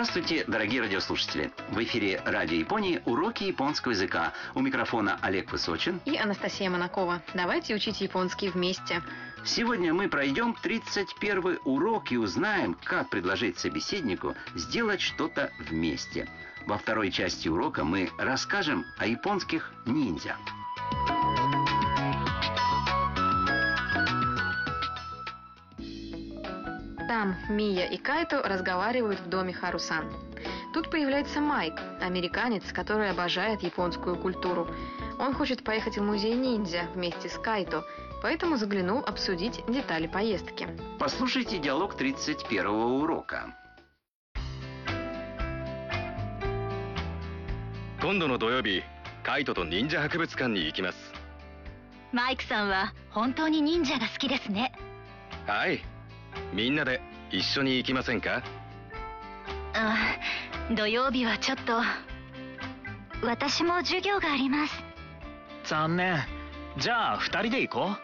Здравствуйте, дорогие радиослушатели! В эфире Радио Японии уроки японского языка. У микрофона Олег Высочин и Анастасия Монакова. Давайте учить японский вместе. Сегодня мы пройдем 31 урок и узнаем, как предложить собеседнику сделать что-то вместе. Во второй части урока мы расскажем о японских ниндзя. Там Мия и Кайто разговаривают в доме Харусан. Тут появляется Майк, американец, который обожает японскую культуру. Он хочет поехать в музей ниндзя вместе с Кайто, поэтому заглянул обсудить детали поездки. Послушайте диалог 31 урока. 今度の土曜日、カイトと忍者博物館に行きます。 マイクさんは本当に忍者が好きですね。 はい。みんなで一緒に行きませんか？ 土曜日はちょっと。私も授業があります。 残念。じゃあ2人で行こ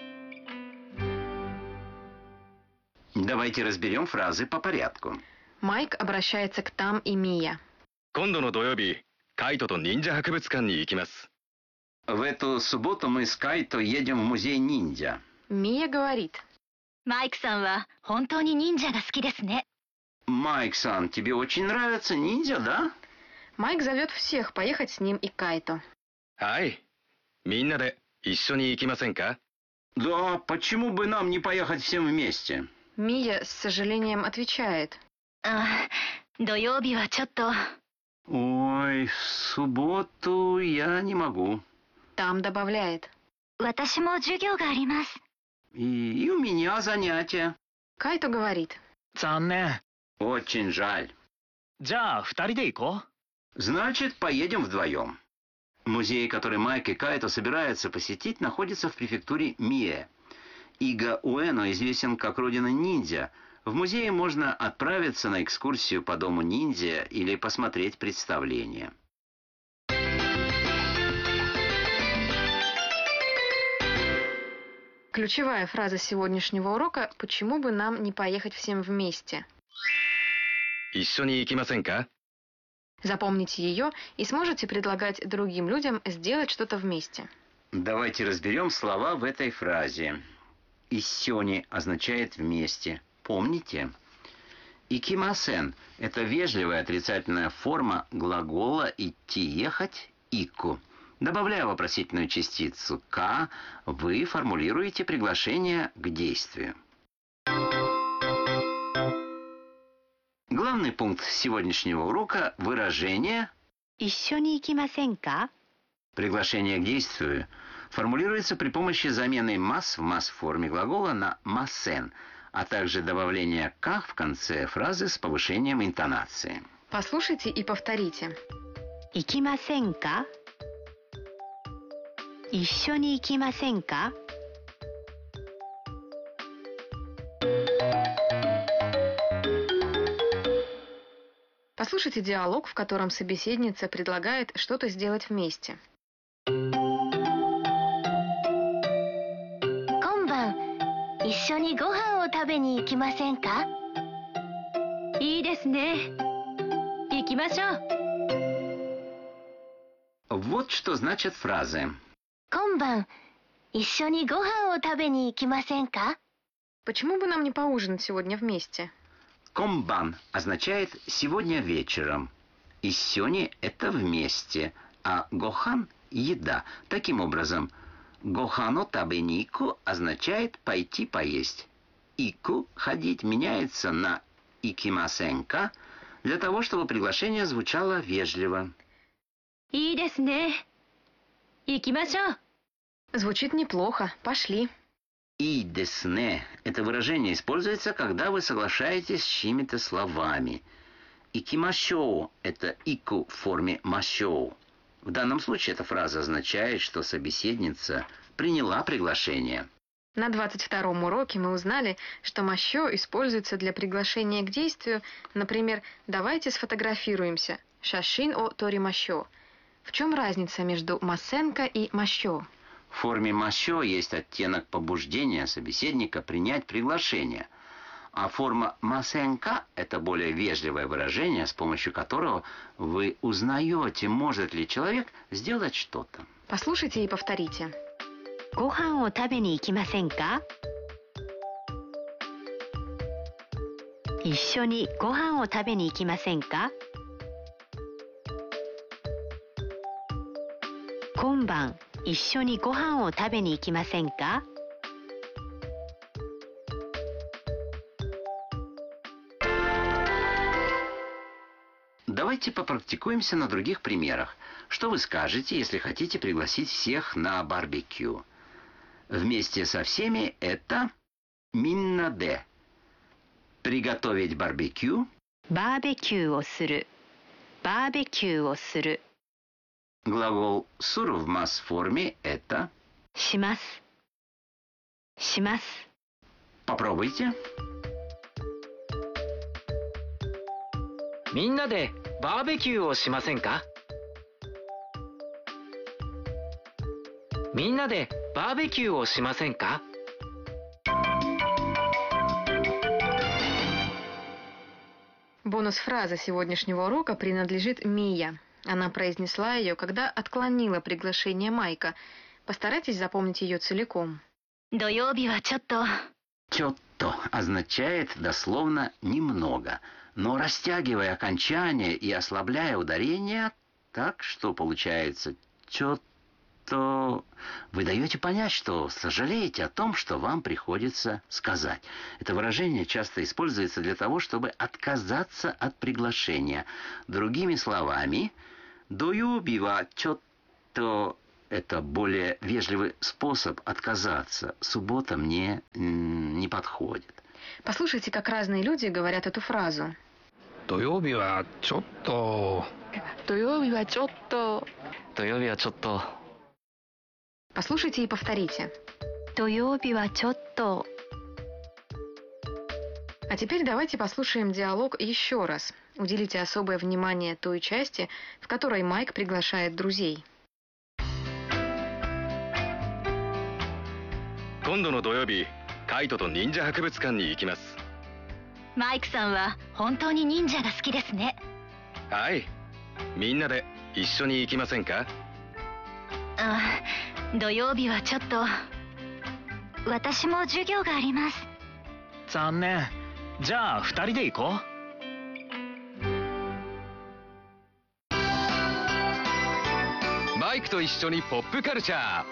う。 Давайте разберем фразы по порядку. Майк обращается к Там и Мия. 今度の土曜日、カイトと忍者博物館に行きます。 В эту субботу мы с Кайто едем в музей ниндзя. Мия говорит. マイクさんは本当に忍者が好きですね。 Майк-сан, тебе очень нравятся ниндзя, да? Майк зовет всех поехать с ним и Кайто. はい。みんなで一緒に行きませんか？ Да, почему бы нам не поехать всем вместе? Мия с сожалением отвечает. 土曜日はちょっと。 Ой, в субботу я не могу. Там добавляет. 私も授業があります。 И у меня занятия. Кайто говорит. 残念。 Очень жаль. じゃあ2人で行こう。 Значит, поедем вдвоем. Музей, который Майк и Кайто собираются посетить, находится в префектуре Мие. Ига Уэно известен как родина ниндзя. В музее можно отправиться на экскурсию по дому ниндзя или посмотреть представление. Ключевая фраза сегодняшнего урока «Почему бы нам не поехать всем вместе?» 一緒に行きませんか？ Запомните ее и сможете предлагать другим людям сделать что-то вместе. Давайте разберем слова в этой фразе. «Иссёни» означает «вместе». Помните? «Икимасен» – это вежливая отрицательная форма глагола «идти», «ехать» «ику». Добавляя вопросительную частицу «ка», вы формулируете приглашение к действию. Главный пункт сегодняшнего урока – выражение 一緒に行きませんか？ «приглашение к действию» формулируется при помощи замены «мас» в мас-форме глагола на «масен», а также добавления «ка» в конце фразы с повышением интонации. Послушайте и повторите. 行きませんか？一緒に行きませんか？ Послушайте диалог, в котором собеседница предлагает что-то сделать вместе. 今晩一緒にご飯を食べに行きませんか？いいですね。行きましょう。 Вот что значат фразы. 今晩一緒にご飯を食べに行きませんか？ Почему бы нам не поужинать сегодня вместе? «Комбан» означает «сегодня вечером». «Иссёни» – это «вместе», а «гохан» – «еда». Таким образом, «гохано табенику» означает «пойти поесть». «Ику» – «ходить» меняется на «икимасенка» для того, чтобы приглашение звучало вежливо. いいですね。行きましょう。 Звучит неплохо. Пошли. «И десне» – это выражение используется, когда вы соглашаетесь с чьими-то словами. «Икимашоу» – это «ику» в форме «машоу». В данном случае эта фраза означает, что собеседница приняла приглашение. На 22-м уроке мы узнали, что «мащё» используется для приглашения к действию, например, «давайте сфотографируемся» – «шашин о торимащё». В чем разница между «масенка» и «мащё»? В форме «мащё» есть оттенок побуждения собеседника принять приглашение, А форма масенка – это более вежливое выражение, с помощью которого вы узнаете, может ли человек сделать что-то. Послушайте и повторите. ご飯を食べに行きませんか一緒にご飯を食べに行きませんか今晩一緒にご飯を食べに行きませんか Давайте попрактикуемся на других примерах. Что вы скажете, если хотите пригласить всех на барбекю? Вместе со всеми это миннаде. Приготовить барбекю. バーベキューをするバーベキューをする Глагол сур в масс-форме это. しますします Попробуйте. みんなでバーベキューをしませんかみんなでバーベキューをしませんか Бонус-фраза сегодняшнего урока принадлежит Мия. Она произнесла ее, когда отклонила приглашение Майка. Постарайтесь запомнить ее целиком. 土曜日はちょっと Чотто означает дословно «немного», но растягивая окончание и ослабляя ударение так, что получается «чотто», вы даете понять, что сожалеете о том, что вам приходится сказать. Это выражение часто используется для того, чтобы отказаться от приглашения. Другими словами, «доёби ва чотто» – это более вежливый способ отказаться. Суббота мне не подходит. Послушайте, как разные люди говорят эту фразу. 土曜日はちょっと «Тоёбива чотто». 土曜日はちょっと Послушайте и повторите. 土曜日はちょっと А теперь давайте послушаем диалог еще раз. Уделите особое внимание той части, в которой Майк приглашает друзей. 今度の土曜日カイトと忍者博物館に行きます。 マイクさんは本当に忍者が好きですね。 はい、みんなで一緒に行きませんか？ あ、土曜日はちょっと私も授業があります。 残念。じゃあ2人で行こう。マイクと一緒にポップカルチャー。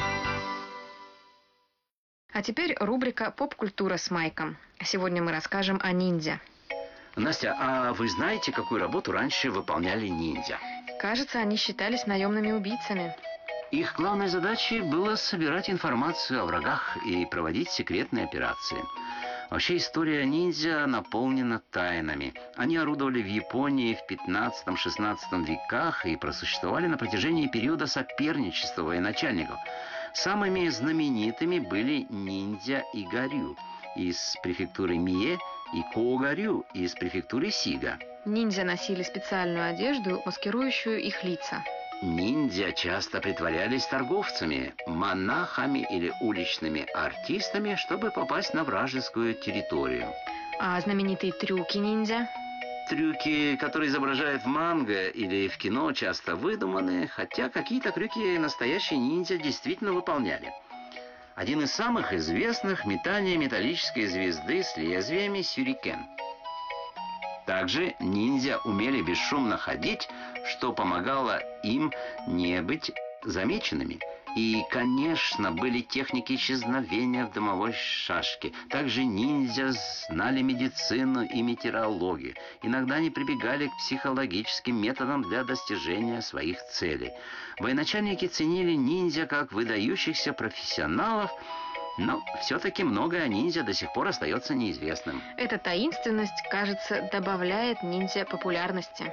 А теперь рубрика «Поп-культура с Майком». Сегодня мы расскажем о ниндзя. Настя, а вы знаете, какую работу раньше выполняли ниндзя? Кажется, они считались наемными убийцами. Их главной задачей было собирать информацию о врагах и проводить секретные операции. Вообще история ниндзя наполнена тайнами. Они орудовали в Японии в 15-16 веках и просуществовали на протяжении периода соперничества военачальников. Самыми знаменитыми были ниндзя Игарю из префектуры Мие и Коогарю из префектуры Сига. Ниндзя носили специальную одежду, маскирующую их лица. Ниндзя часто притворялись торговцами, монахами или уличными артистами, чтобы попасть на вражескую территорию. А знаменитые трюки ниндзя? Трюки, которые изображают в манго или в кино, часто выдуманы, хотя какие-то трюки настоящие ниндзя действительно выполняли. Один из самых известных – метание металлической звезды с лезвиями сюрикен. Также ниндзя умели бесшумно ходить, что помогало им не быть замеченными. И, конечно, были техники исчезновения в дымовой шашке. Также ниндзя знали медицину и метеорологию. Иногда они прибегали к психологическим методам для достижения своих целей. Военачальники ценили ниндзя как выдающихся профессионалов, но все-таки многое о ниндзя до сих пор остается неизвестным. Эта таинственность, кажется, добавляет ниндзя популярности.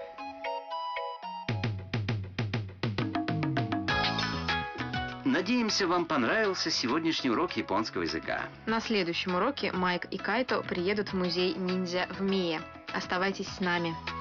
Надеемся, вам понравился сегодняшний урок японского языка. На следующем уроке Майк и Кайто приедут в музей ниндзя в Мие. Оставайтесь с нами.